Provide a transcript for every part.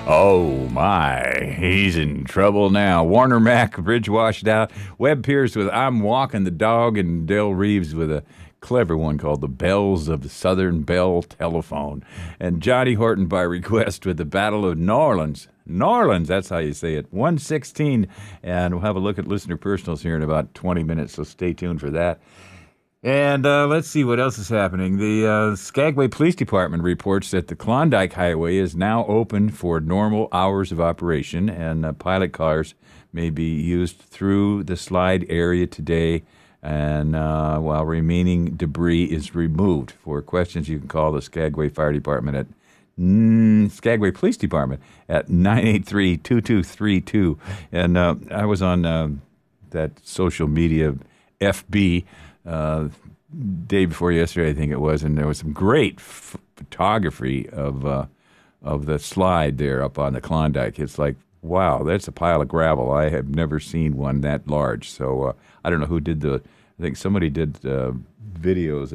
Oh, my. He's in trouble now. Warner Mac, Bridge washed out. Webb Pierce with I'm Walking the Dog, and Dale Reeves with a clever one called The Bells of the Southern Bell Telephone. And Johnny Horton by request with the Battle of New Orleans. New Orleans, that's how you say it. 116. And we'll have a look at listener personals here in about 20 minutes, so stay tuned for that. And let's see what else is happening. The Skagway Police Department reports that the Klondike Highway is now open for normal hours of operation, and pilot cars may be used through the slide area today, and while remaining debris is removed. For questions, you can call the Skagway Fire Department at Skagway Police Department at 983-2232. And I was on that social media FB day before yesterday, I think it was, and there was some great photography of the slide there up on the Klondike. It's like, wow, that's a pile of gravel. I have never seen one that large. So I don't know who did I think somebody did videos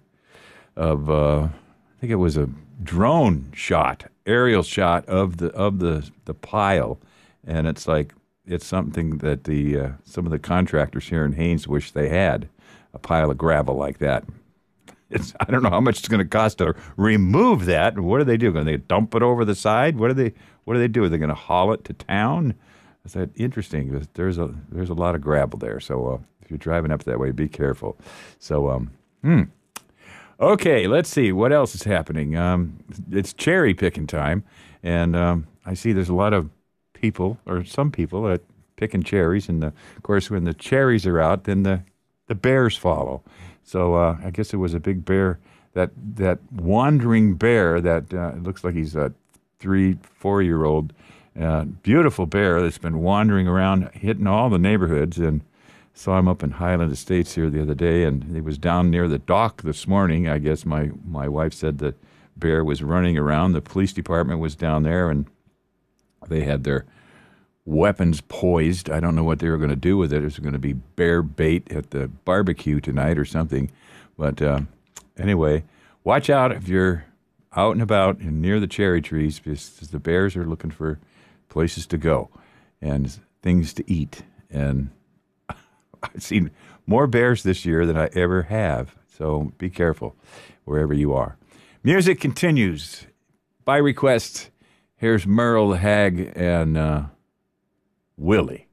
I think it was a drone shot, aerial shot of the pile, and it's like it's something that some of the contractors here in Haines wish they had. A pile of gravel like that. I don't know how much it's going to cost to remove that. What do they do? Going to dump it over the side? What do they do? Are they going to haul it to town? Is that interesting? There's a lot of gravel there. So if you're driving up that way, be careful. So okay, let's see what else is happening. It's cherry picking time, and I see there's a lot of people, or some people, that picking cherries. And of course, when the cherries are out, then the bears follow. So I guess it was a big bear, that wandering bear that it looks like he's a 3-4-year-old, beautiful bear that's been wandering around, hitting all the neighborhoods. And saw him up in Highland Estates here the other day, and he was down near the dock this morning. I guess my wife said the bear was running around. The police department was down there, and they had their weapons poised. I don't know what they were going to do with it. It was going to be bear bait at the barbecue tonight or something. But anyway, watch out if you're out and about and near the cherry trees, because the bears are looking for places to go and things to eat. And I've seen more bears this year than I ever have. So be careful wherever you are. Music continues. By request, here's Merle the Hag and Willie.